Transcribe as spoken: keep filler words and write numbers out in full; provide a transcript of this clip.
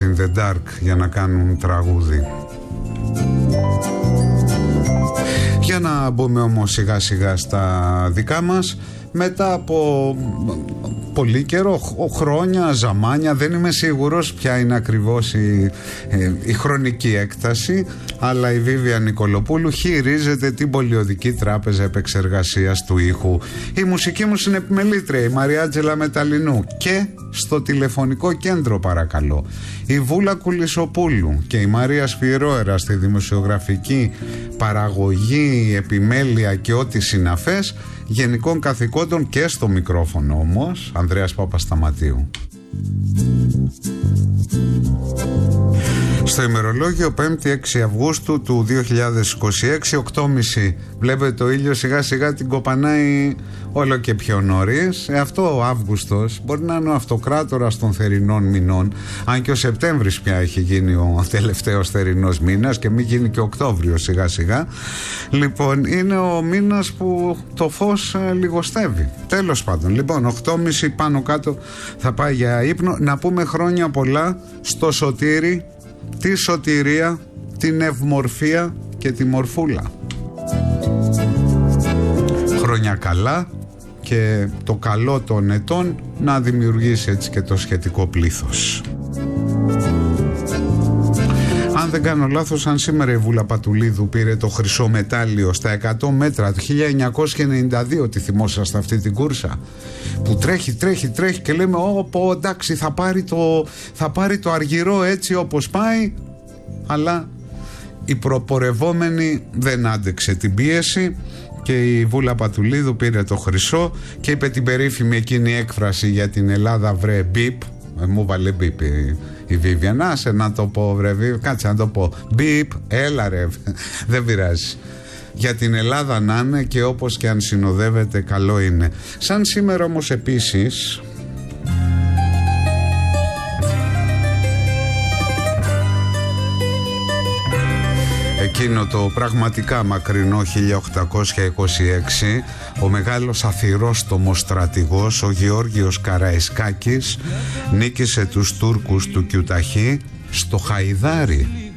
in the Dark για να κάνουν τραγούδι. Για να μπούμε όμως σιγά σιγά στα δικά μας. Μετά από πολύ καιρό, χρόνια, ζαμάνια, δεν είμαι σίγουρος ποια είναι ακριβώς η, η χρονική έκταση, αλλά η Βίβια Νικολοπούλου χειρίζεται την Πολιοδική Τράπεζα Επεξεργασίας του Ήχου. Η μουσική μου συνεπιμελήτρια, η Μαριάτζελα Μεταλλινού, και στο τηλεφωνικό κέντρο, παρακαλώ, η Βούλα Κουλισοπούλου και η Μαρία Σφυρόερα στη δημοσιογραφική παραγωγή, επιμέλεια και ό,τι συναφές, γενικών καθηκόντων, και στο μικρόφωνο όμως Ανδρέας Παπασταματίου. Στο ημερολόγιο πέμπτη έξι Αυγούστου του δύο χιλιάδες είκοσι έξι, οκτώ και μισή. Βλέπετε το ήλιο σιγά σιγά την κοπανάει όλο και πιο νωρίς. ε, Αυτό ο Αύγουστος μπορεί να είναι ο αυτοκράτορας των θερινών μηνών, αν και ο Σεπτέμβρης πια έχει γίνει ο τελευταίος θερινός μήνας και μην γίνει και Οκτώβριος σιγά σιγά. Λοιπόν, είναι ο μήνας που το φως ε, λιγοστεύει. Τέλος πάντων, λοιπόν, οκτώ και μισή πάνω κάτω θα πάει για ύπνο. Να πούμε χρόνια πολλά στο Σωτήρι, τη Σωτηρία, την Ευμορφία και τη Μορφούλα. Χρόνια καλά, και το καλό των ετών να δημιουργήσει έτσι και το σχετικό πλήθος. Αν δεν κάνω λάθος, αν σήμερα η Βούλα Πατουλίδου πήρε το χρυσό μετάλλιο στα εκατό μέτρα του χίλια εννιακόσια ενενήντα δύο, τη θυμόσαστε αυτή την κούρσα που τρέχει, τρέχει, τρέχει και λέμε όπο, εντάξει, θα πάρει το, θα πάρει το αργυρό έτσι όπως πάει, αλλά η προπορευόμενη δεν άντεξε την πίεση και η Βούλα Πατουλίδου πήρε το χρυσό και είπε την περίφημη εκείνη έκφραση για την Ελλάδα, βρε μπιπ. Ε, μου βάλε μπιπ η, η Βίβια. Να σε να το πω, βρε Βίβια, κάτσε να το πω. Μπιπ, έλα ρε, δεν πειράζει. Για την Ελλάδα να είναι, και όπως και αν συνοδεύεται καλό είναι. Σαν σήμερα όμως επίσης, εκείνο το πραγματικά μακρινό χίλια οκτακόσια είκοσι έξι, ο μεγάλος αθυρόστομος στρατηγός, ο Γεώργιος Καραϊσκάκης, νίκησε τους Τούρκους του Κιουταχή στο Χαϊδάρι.